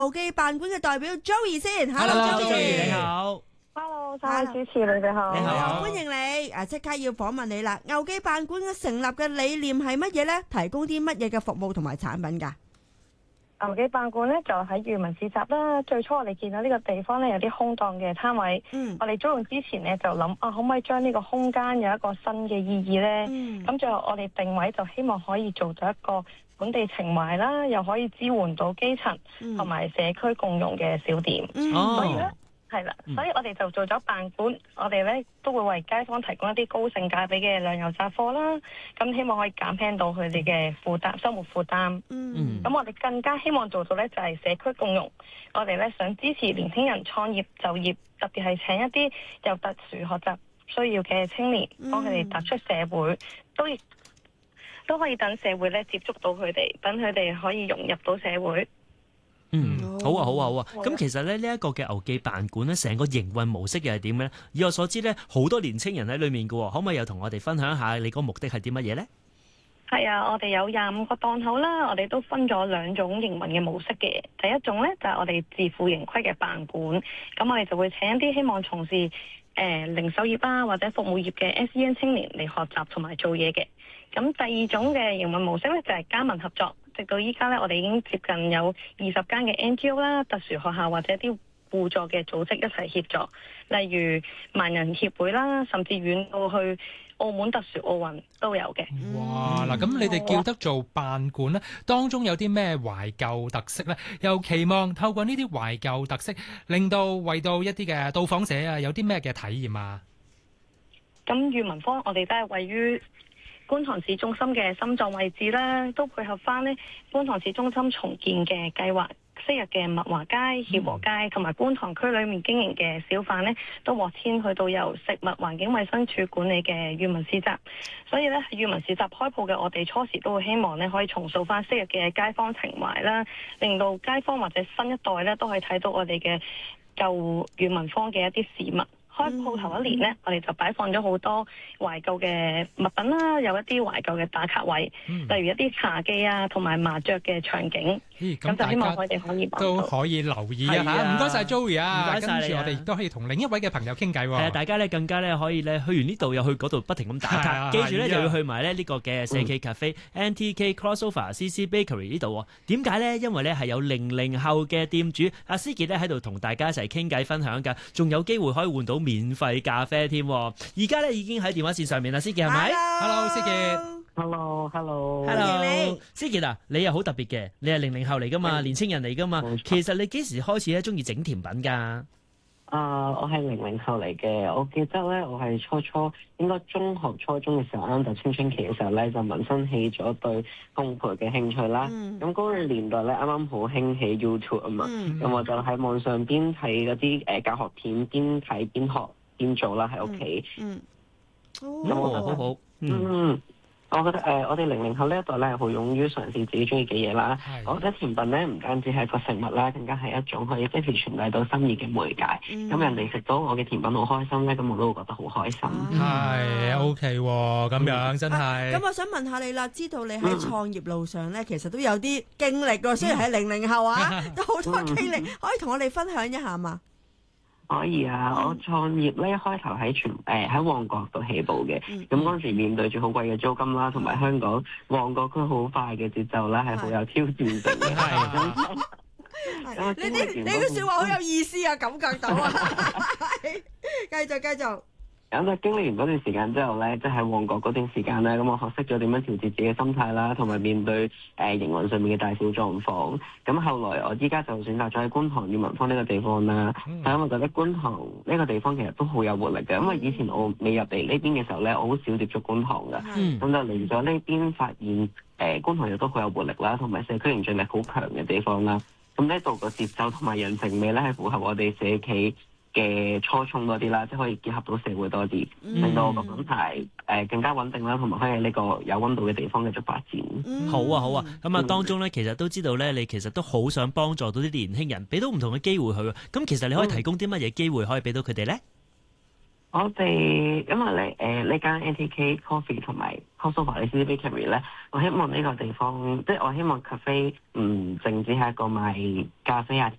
牛記辦館嘅代表 Joey 先 ，Hello，Joey 你好。 Hello，三位主持你哋好。 你好，歡迎你。即刻要訪問你啦。牛記辦館嘅成立嘅理念係乜嘢呢？提供啲乜嘢嘅服務同埋產品㗎？ 牛記辦館咧就喺裕民市集啦。最初我哋見到呢個地方咧有啲空檔嘅攤位，我哋租用之前咧就諗可唔可以將呢個空間有一個新嘅意義呢？咁最後我哋定位就希望可以做到一個本地情懷啦，又可以支援到基層同埋社區共用嘅小店。所以咧係啦，所以我哋就做咗辦館，我哋咧都會為街坊提供一啲高性價比嘅糧油雜貨啦，咁希望可以減輕到佢哋嘅負擔，生活負擔。咁我哋更加希望做到咧就係社區共融，我哋咧想支持年輕人創業就業，特別係請一啲有特殊學習需要嘅青年，幫佢哋踏出社會，都可以等社會咧接觸到佢哋，等佢哋可以融入到社會。 好啊，好啊，好啊！咁其實咧呢一個嘅牛記辦館咧，成個營運模式又係點咧？以我所知咧，好多年青人喺裏面嘅，可唔可以又同我哋分享下你個目的係啲乜嘢咧？ 係啊，我哋有25個檔口啦，我哋都分咗2種營運嘅模式嘅。第一種咧就係我哋自負盈虧嘅辦館，咁我哋就會請一啲希望從事零售業啊或者服務業嘅 SEN 青年嚟學習同埋做嘢嘅。咁第二種嘅營運模式咧就係加盟合作。直到依家咧，我哋已經接近有20間嘅 NGO 啦、特殊學校或者啲互助嘅組織一齊協助，例如盲人協會啦，甚至遠到去澳門特殊奧運都有嘅。 哇！嗱，咁你哋叫得做辦館咧，當中有啲咩懷舊特色咧？又期望透過呢啲懷舊特色，令到為到一啲嘅到訪者啊，有啲咩嘅體驗啊？ 咁裕民坊我哋都係位於觀塘市中心嘅心臟位置啦，都配合翻呢觀塘市中心重建嘅計劃，昔日嘅物華街、協和街同埋觀塘區裏面經營嘅小販呢，都獲遷去到由食物環境衛生署管理嘅裕民市集。所以呢，裕民市集開鋪嘅我哋初時都會希望呢可以重塑翻昔日嘅街坊情懷啦，令到街坊或者新一代呢都可以睇到我哋嘅舊裕民坊嘅一啲事物。開鋪頭一年呢，我哋就擺放咗好多懷舊嘅物品啦，有一啲懷舊嘅打卡位，例如一啲茶几啊，同埋麻雀嘅場景。咁就希望佢哋可以都可以留意啊嚇！唔該晒 Joey 啊， 唔該晒你。跟住我哋亦都可以同另一位嘅朋友傾偈喎。 係啊，大家咧更加咧可以咧去完呢度又去嗰度不停咁打卡，記住咧就要去埋咧呢個嘅社企 cafe、NTK Crossover、CC Bakery 呢度。點解咧？因為咧係有00後嘅店主阿思傑咧喺度同大家一齊傾偈分享㗎，仲有機會可以換到免費咖啡添。而家咧已經喺電話線上面啦，思傑係咪 ？Hello， 思傑。 Hello， 思傑啊，你又好特別嘅，你係00後嚟噶嘛，年青人嚟噶嘛。其實你幾時開始咧中意整甜品㗎？ 我係00後嚟嘅。我記得咧，我係初應該中學、初中嘅時候，啱就青春期嘅時候咧，就萌生起咗對烘焙嘅興趣啦。咁嗰個年代咧，啱啱好興起 YouTube 啊嘛，咁我就喺網上邊睇嗰啲教學片，邊睇邊學邊做啦，喺屋企。 好好。 我覺得我哋00後呢一代咧，好勇於嘗試自己中意嘅嘢啦。我覺得甜品咧唔單止係一個食物啦，更加係一種可以即時傳遞到心意嘅媒介。咁人哋食到我嘅甜品好開心咧，咁我都會覺得好開心。 係 OK 喎，咁樣真係。 咁我想問下你啦，知道你喺創業路上咧，其實都有啲經歷喎。雖然係00後啊，都好多經歷，可以同我哋分享一下嘛？ 可以啊，我創業咧一開頭喺旺角度起步嘅，咁嗰陣時面對住好貴嘅租金啦，同埋香港旺角區好快嘅節奏啦，係好有挑戰性嘅。 你個説話好有意思啊，感覺到啊！繼續。 咁就經歷完嗰段時間之後咧，即係喺旺角嗰段時間咧，咁我學識咗點樣調節自己嘅心態啦，同埋面對營運上面嘅大小狀況。咁後來我依家就選擇咗喺觀塘裕民坊呢個地方啦。係因為覺得觀塘呢個地方其實都好有活力嘅，因為以前我未入嚟呢邊嘅時候咧，我好少接觸觀塘㗎。咁就嚟咗呢邊發現觀塘亦都好有活力啦，同埋社區凝聚力好強嘅地方啦。咁呢度個節奏同埋人情味咧，係符合我哋社企嘅初衷多啲啦，即係可以結合到社會多啲，令到個品牌更加穩定啦，同埋可以喺呢個有溫度嘅地方繼續發展。 好啊，咁啊當中咧，其實都知道咧，你其實都好想幫助到啲年輕人，俾到唔同嘅機會佢。咁其實你可以提供啲乜嘢機會可以俾到佢哋咧？ 我哋因為咧呢間 NTK Coffee 同埋 Crossover 嘅 CC Bakery 咧，我希望呢個地方即係我希望 cafe 唔淨止係一個賣咖啡啊